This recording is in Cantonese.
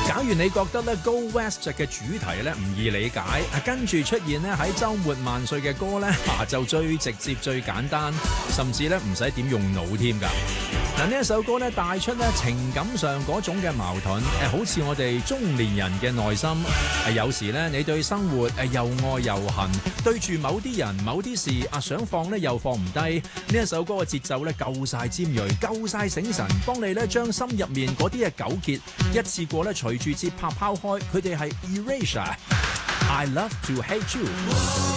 假如你覺得咧 Go West 嘅主題咧唔易理解，跟住出現咧喺週末萬歲嘅歌咧，就最直接最簡單，甚至咧唔使點用腦添㗎。嗱，呢一首歌咧帶出咧情感上嗰種嘅矛盾，好似我哋中年人嘅內心。有時咧你對生活又愛又恨，對住某啲人某啲事想放咧又放唔低。呢一首歌嘅節奏咧夠晒尖鋭，夠晒醒神，幫你咧將心入面嗰啲嘅糾結一次過咧隨住節拍拋開。佢哋係 Erasure，I Love to Hate You。